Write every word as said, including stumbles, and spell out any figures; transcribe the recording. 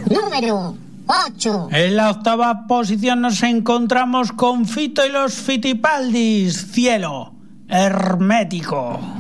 Número ocho. En la octava posición nos encontramos con Fito y los Fitipaldis, Cielo Hermético.